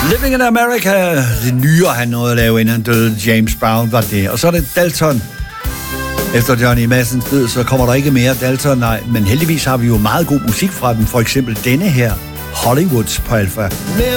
Living in America, det nye han nåede at lave, inden han døde. James Brown var det. Og så er det Dalton. Efter Johnny Madsens død, så kommer der ikke mere Dalton, nej. Men heldigvis har vi jo meget god musik fra dem. For eksempel denne her, Hollywoods på Alpha.